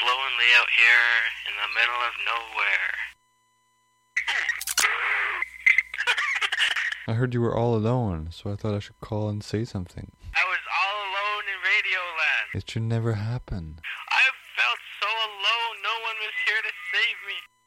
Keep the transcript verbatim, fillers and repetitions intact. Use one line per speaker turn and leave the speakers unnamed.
lonely out here in the middle of nowhere.
I heard you were all alone, so I thought I should call and say something.
I was all alone in Radioland.
It should never happen.
I felt so alone. No one was here to save me.